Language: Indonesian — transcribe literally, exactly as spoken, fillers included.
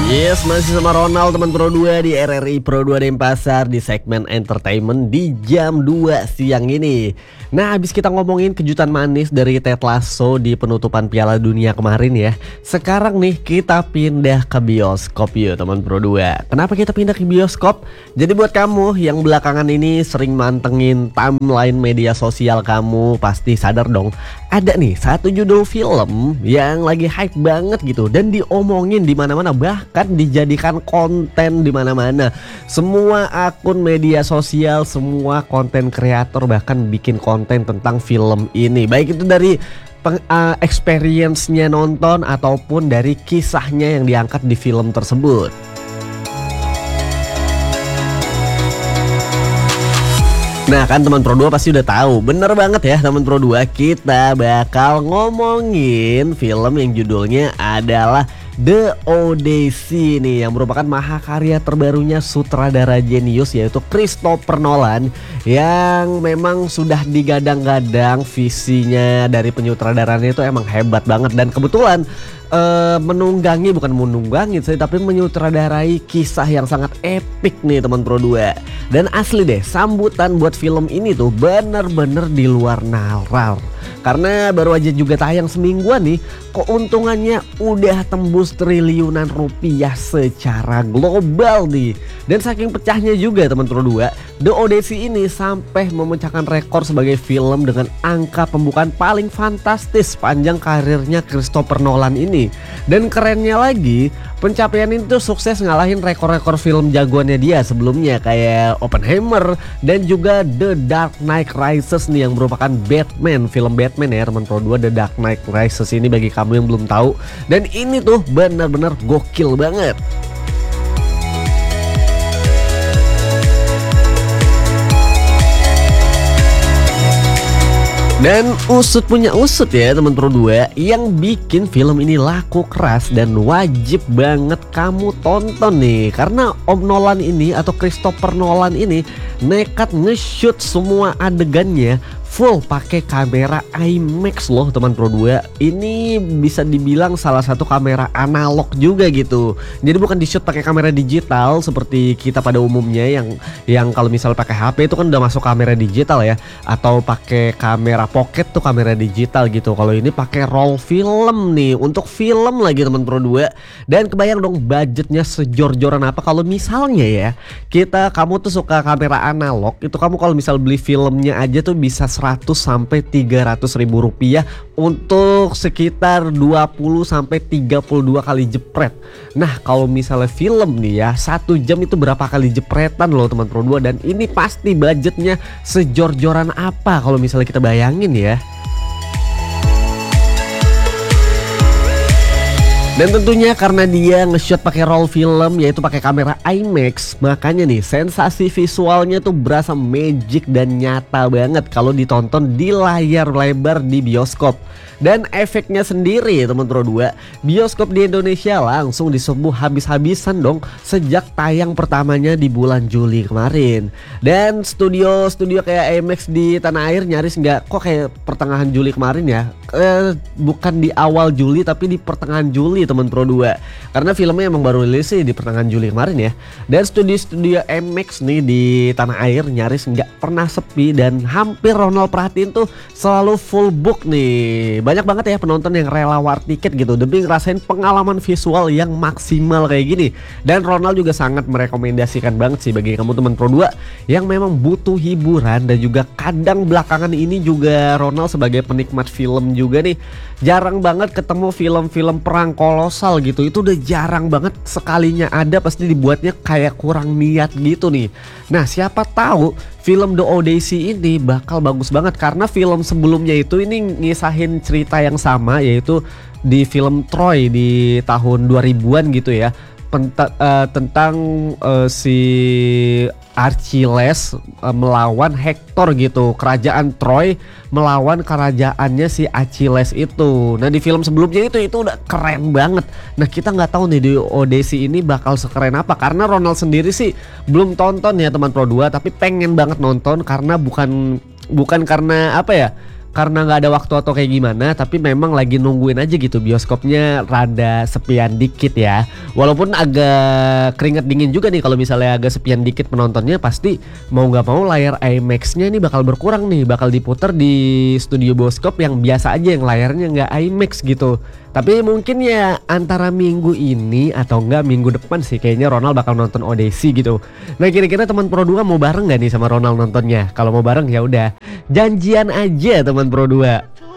Yes, masih sama Ronald teman Pro dua di R R I Pro dua Denpasar di segmen entertainment di jam dua siang ini. Nah, habis kita ngomongin kejutan manis dari Ted Lasso di penutupan Piala Dunia kemarin ya. Sekarang nih kita pindah ke bioskop yuk teman Pro dua. Kenapa kita pindah ke bioskop? Jadi buat kamu yang belakangan ini sering mantengin timeline media sosial kamu, pasti sadar dong, ada nih satu judul film yang lagi hype banget gitu dan diomongin di mana-mana, bahkan dijadikan konten di mana-mana. Semua akun media sosial, semua konten kreator bahkan bikin konten tentang film ini. Baik itu dari peng, uh, experience-nya nonton ataupun dari kisahnya yang diangkat di film tersebut. Nah kan teman Pro dua pasti udah tahu, bener banget ya teman Pro dua, kita bakal ngomongin film yang judulnya adalah The Odyssey nih, yang merupakan mahakarya terbarunya sutradara jenius yaitu Christopher Nolan, yang memang sudah digadang-gadang visinya dari penyutradarannya itu emang hebat banget. Dan kebetulan Uh, menunggangi, bukan menunggangi sih, tapi menyutradarai kisah yang sangat epik nih teman Pro dua. Dan asli deh, sambutan buat film ini tuh bener-bener di luar nalar. Karena baru aja juga tayang semingguan nih, keuntungannya udah tembus triliunan rupiah secara global nih. Dan saking pecahnya juga teman Pro dua, The Odyssey ini sampai memecahkan rekor sebagai film dengan angka pembukaan paling fantastis panjang karirnya Christopher Nolan ini. Dan kerennya lagi, pencapaian itu sukses ngalahin rekor-rekor film jagoannya dia sebelumnya kayak Oppenheimer dan juga The Dark Knight Rises nih, yang merupakan Batman, film Batman ya teman Pro dua. The Dark Knight Rises ini bagi kamu yang belum tahu, dan ini tuh benar-benar gokil banget. Dan usut punya usut ya teman Pro dua, yang bikin film ini laku keras dan wajib banget kamu tonton nih. Karena Om Nolan ini atau Christopher Nolan ini nekat nge-shoot semua adegannya full pakai kamera IMAX loh teman Pro dua. Ini bisa dibilang salah satu kamera analog juga gitu. Jadi bukan di shoot pakai kamera digital seperti kita pada umumnya yang yang kalau misal pakai H P itu kan udah masuk kamera digital ya, atau pakai kamera pocket tuh kamera digital gitu. Kalau ini pakai roll film nih, untuk film lagi teman Pro dua. Dan kebayang dong budgetnya sejor-joran apa kalau misalnya ya kita kamu tuh suka kamera analog, itu kamu kalau misal beli filmnya aja tuh bisa seratus sampai tiga ratus ribu rupiah untuk sekitar dua puluh sampai tiga puluh dua kali jepret. Nah kalau misalnya film nih ya, satu jam itu berapa kali jepretan loh teman Pro dua. Dan ini pasti budgetnya sejor-joran apa kalau misalnya kita bayangin ya. Dan tentunya karena dia nge-shot pakai roll film, yaitu pakai kamera IMAX, makanya nih sensasi visualnya tuh berasa magic dan nyata banget kalau ditonton di layar lebar di bioskop. Dan efeknya sendiri teman Pro dua, bioskop di Indonesia langsung diserbu habis-habisan dong sejak tayang pertamanya di bulan Juli kemarin. Dan studio-studio kayak IMAX di tanah air nyaris nggak, kok kayak pertengahan Juli kemarin ya, eh, bukan di awal Juli tapi di pertengahan Juli teman Pro dua. Karena filmnya emang baru rilis sih di pertengahan Juli kemarin ya. Dan studio-studio IMAX nih di tanah air nyaris nggak pernah sepi, dan hampir Ronald perhatiin tuh selalu full book nih. Banyak banget ya penonton yang rela war tiket gitu demi ngerasain pengalaman visual yang maksimal kayak gini. Dan Ronald juga sangat merekomendasikan banget sih bagi kamu teman Pro dua yang memang butuh hiburan. Dan juga kadang belakangan ini juga Ronald sebagai penikmat film juga nih, jarang banget ketemu film-film perang kolosal gitu. Itu udah jarang banget, sekalinya ada pasti dibuatnya kayak kurang niat gitu nih. Nah siapa tahu film The Odyssey ini bakal bagus banget, karena film sebelumnya itu ini ngisahin cerita yang sama, yaitu di film Troy di tahun dua ribuan gitu ya. Penta, uh, tentang uh, si Achilles uh, melawan Hector gitu, kerajaan Troy melawan kerajaannya si Achilles itu. Nah di film sebelumnya itu itu udah keren banget. Nah kita nggak tahu nih di Odyssey ini bakal sekeren apa, karena Ronald sendiri sih belum tonton ya teman Pro dua, tapi pengen banget nonton karena bukan bukan karena apa ya, karena nggak ada waktu atau kayak gimana, tapi memang lagi nungguin aja gitu bioskopnya rada sepian dikit ya. Walaupun agak keringet dingin juga nih kalau misalnya agak sepian dikit penontonnya, pasti mau nggak mau layar IMAX-nya nih bakal berkurang nih, bakal diputar di studio bioskop yang biasa aja yang layarnya nggak IMAX gitu. Tapi mungkin ya antara minggu ini atau enggak minggu depan sih kayaknya Ronald bakal nonton Odyssey gitu. Nah kira-kira teman Pro dua mau bareng nggak nih sama Ronald nontonnya? Kalau mau bareng ya udah janjian aja teman Pro dua.